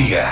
kelyje.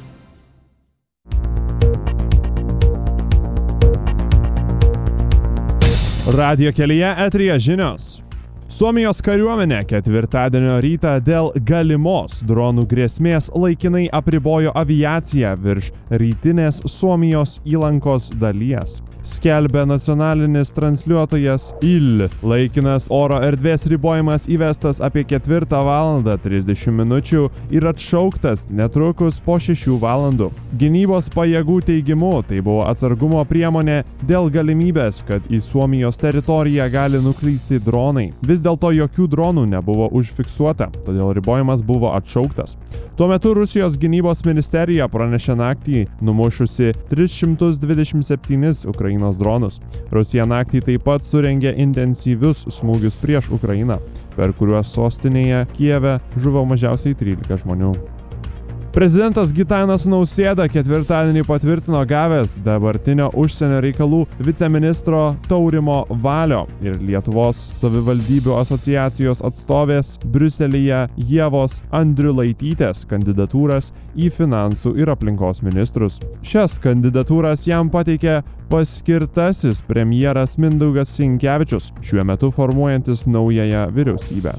Radijo kelyje eteryje žinios. Suomijos kariuomenė ketvirtadienio rytą dėl galimos dronų grėsmės laikinai apribojo aviaciją virš rytinės Suomijos įlankos dalies. Skelbia nacionalinis transliuotojas IL. Laikinas oro erdvės ribojimas įvestas apie 4 valandą 30 minučių ir atšauktas netrukus po 6 valandų. Gynybos pajėgų teigimu tai buvo atsargumo priemonė dėl galimybės, kad į Suomijos teritoriją gali nuklysti dronai. Vis dėlto jokių dronų nebuvo užfiksuota, todėl ribojimas buvo atšauktas. Tuo metu Rusijos gynybos ministerija pranešė naktį numušusi 327 Ukrainos dronus. Rusija naktį taip pat surengė intensyvius smūgius prieš Ukrainą, per kuriuos sostinėje Kijeve žuvo mažiausiai 13 žmonių. Prezidentas Gitanas Nausėda ketvirtadienį patvirtino gavęs dabartinio užsienio reikalų viceministro Taurimo Valio ir Lietuvos savivaldybių asociacijos atstovės Briuselyje Ievos Andriulaitytės kandidatūras į finansų ir aplinkos ministrus. Šias kandidatūras jam pateikė paskirtasis premjeras Mindaugas Sinkevičius, šiuo metu formuojantis naująją vyriausybę.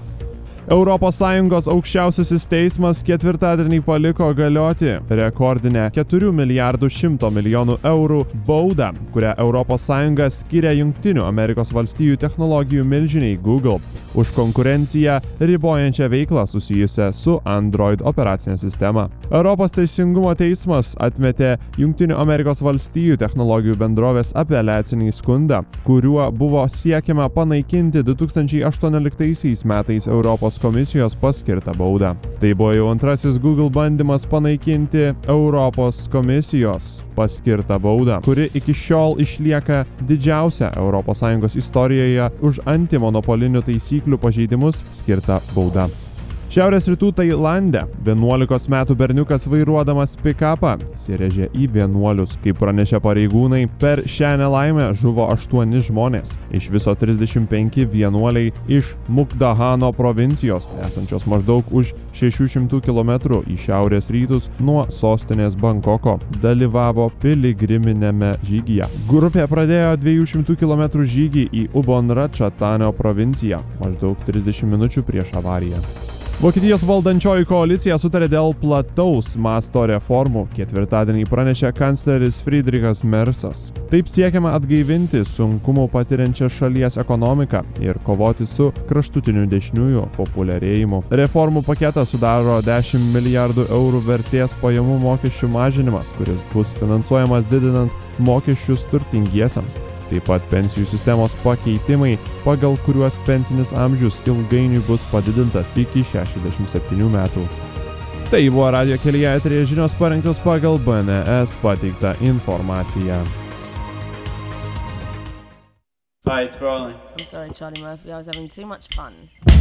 ES aukščiausiasis teismas ketvirtadienį paliko galioti rekordinę 4 milijardų 100 milijonų eurų baudą, kurią ES skiria Jungtinių Amerikos valstijų technologijų milžiniai Google už konkurenciją ribojančią veiklą susijusią su Android operacinė sistema. Europos teisingumo teismas atmetė Jungtinių Amerikos valstijų technologijų bendrovės apeliacinį skundą, kuriuo buvo siekiama panaikinti 2018 metais Europos komisijos paskirtą baudą. Tai buvo jau antrasis Google bandymas panaikinti Europos komisijos paskirtą baudą, kuri iki šiol išlieka didžiausia ES istorijoje už antimonopolinių taisyklių pažeidimus skirta bauda. Šiaurės rytų Tailande 11 metų berniukas vairuodamas pikapą įsirėžė į vienuolius. Kaip pranešė pareigūnai, per šią nelaimę žuvo 8 žmonės, iš viso 35 vienuoliai iš Mukdahano provincijos, esančios maždaug už 600 km į šiaurės rytus nuo sostinės Bankoko, dalyvavo piligriminėme žygyje. Grupė pradėjo 200 km žygį į Ubon-Ratchatanio provinciją, maždaug 30 minučių prieš avariją. Vokietijos valdančioji koalicija sutarė dėl plataus masto reformų, ketvirtadienį pranešė kancleris Friedrichas Mersas. Taip siekiama atgaivinti sunkumų patiriančią šalies ekonomiką ir kovoti su kraštutiniu dešiniųjų populiarėjimu. Reformų paketą sudaro 10 milijardų eurų vertės pajamų mokesčių mažinimas, kuris bus finansuojamas didinant mokesčius turtingiesiems. Taip pat pensijų sistemos pakeitimai, pagal kuriuos pensinis amžius ilgainiui bus padidintas iki 67 metų. Tai buvo radijo kelyje eteryje žinios parengtos pagal BNS pateiktą informaciją. Hi, it's rolling. I'm sorry, Charlie Murphy. I was having too much fun.